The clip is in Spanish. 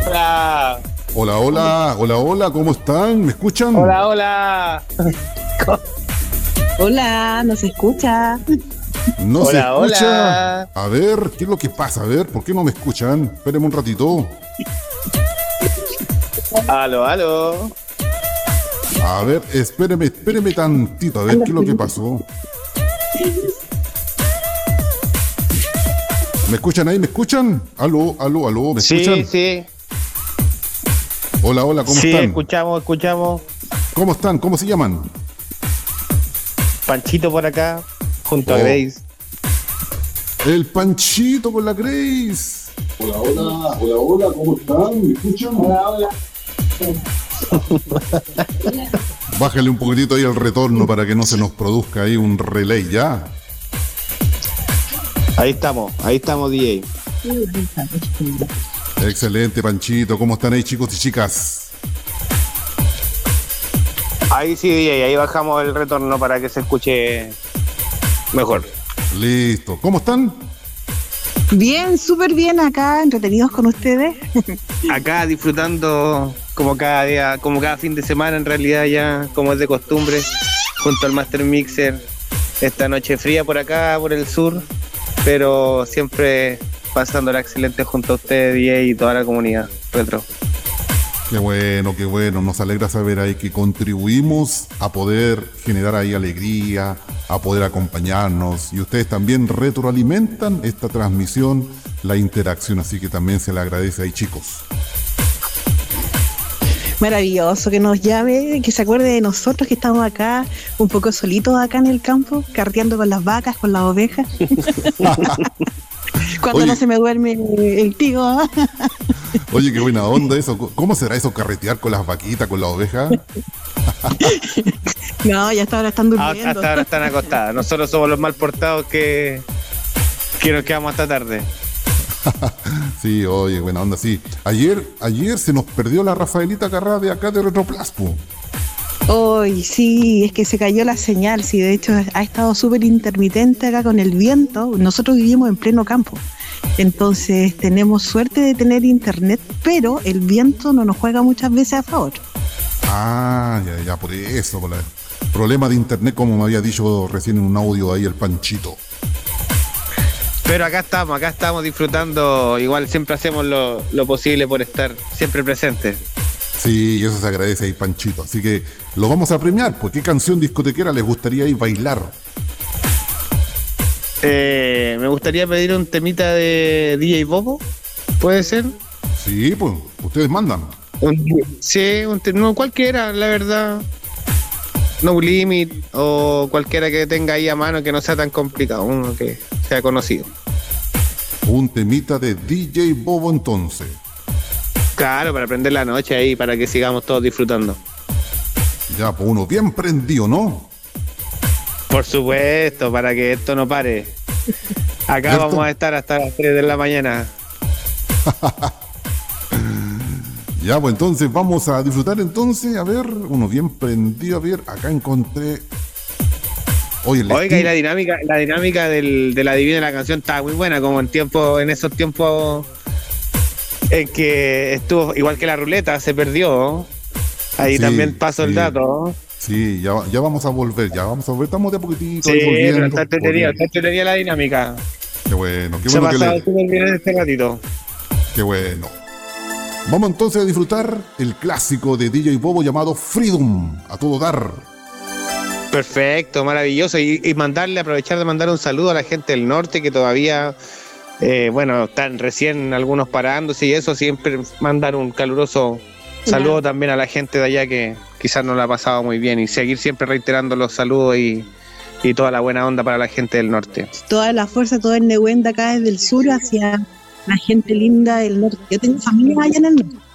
Hola. Hola, hola, hola, hola, ¿cómo están? ¿Me escuchan? Hola, hola. Hola, ¿nos escucha? ¿No se Hola, escucha? hola. A ver, ¿qué es lo que pasa? A ver, ¿por qué no me escuchan? Espérenme un ratito. Aló, aló. A ver, espéreme tantito, a ver, ¿qué es lo que pasó? ¿Me escuchan ahí? ¿Me escuchan? Aló, aló, aló, ¿me Sí, escuchan? sí. Hola, hola, ¿cómo Sí, están? escuchamos. ¿Cómo están? ¿Cómo se llaman? Panchito por acá, junto a Oh. Grace. El Panchito con la Grace. Hola, hola, hola, hola, ¿cómo están? ¿Me escuchan? Hola, hola. Bájale un poquitito ahí el retorno para que no se nos produzca ahí un relay, ¿ya? Ahí estamos, DJ. Excelente, Panchito. ¿Cómo están ahí, chicos y chicas? Ahí sí, DJ, ahí bajamos el retorno para que se escuche mejor. Listo. ¿Cómo están? Bien, súper bien acá, entretenidos con ustedes. Acá disfrutando como cada día, como cada fin de semana en realidad ya, como es de costumbre, junto al Master Mixer. Esta noche fría por acá, por el sur, pero siempre pasándola excelente junto a ustedes, DJ, y toda la comunidad retro. Qué bueno. Nos alegra saber ahí que contribuimos a poder generar ahí alegría, a poder acompañarnos. Y ustedes también retroalimentan esta transmisión, la interacción. Así que también se le agradece ahí, chicos. Maravilloso que nos llame, que se acuerde de nosotros que estamos acá, un poco solitos acá en el campo, carreando con las vacas, con las ovejas. Cuando Oye. no se me duerme el tío. Oye, qué buena onda eso. ¿Cómo será eso, carretear con las vaquitas, con las ovejas? No, ya hasta ahora están durmiendo. Hasta ahora están acostadas. Nosotros somos los mal portados que nos quedamos hasta tarde. Sí, oye, buena onda, sí. Ayer se nos perdió la Rafaelita Carrá de acá de Retroplaspo. Hoy sí, es que se cayó la señal, sí, de hecho ha estado súper intermitente acá con el viento. Nosotros vivimos en pleno campo, entonces tenemos suerte de tener internet, pero el viento no nos juega muchas veces a favor. Ah, ya, por eso, por el problema de internet, como me había dicho recién en un audio ahí el Panchito. Pero acá estamos disfrutando. Igual siempre hacemos lo posible por estar siempre presentes. Sí, y eso se agradece ahí, Panchito. Así que lo vamos a premiar. ¿Por qué canción discotequera les gustaría ahí bailar? Me gustaría pedir un temita de DJ Bobo. ¿Puede ser? Sí, pues, ustedes mandan. Sí, no, cualquiera, la verdad. No Limit o cualquiera que tenga ahí a mano que no sea tan complicado, uno que sea conocido. Un temita de DJ Bobo entonces. Claro, para prender la noche ahí, para que sigamos todos disfrutando. Ya, pues uno bien prendido, ¿no? Por supuesto, para que esto no pare. Acá ¿Cierto? vamos a estar hasta las 3 de la mañana. Ya, pues entonces vamos a disfrutar entonces. A ver, uno bien prendido. A ver, acá encontré. Oye, Oiga, y la dinámica de la divina de la canción estaba muy buena, como en esos tiempos en que estuvo, igual que la ruleta, se perdió. Ahí Sí, también paso el sí. dato. Sí, ya vamos a volver, Estamos de a poquitito Sí, ahí pero volviendo. está entretenida la dinámica. Qué bueno, Se ha pasado súper bien en este ratito. qué bueno. Vamos entonces a disfrutar el clásico de DJ Bobo llamado Freedom, a todo dar. Perfecto, maravilloso. Y aprovechar de mandar un saludo a la gente del norte que todavía, están recién algunos parándose y eso, siempre mandar un caluroso saludo también a la gente de allá que quizás no la ha pasado muy bien y seguir siempre reiterando los saludos y toda la buena onda para la gente del norte. Toda la fuerza, todo el Nehuen de acá desde el sur hacia la gente linda del norte. Yo tengo familia allá en el norte.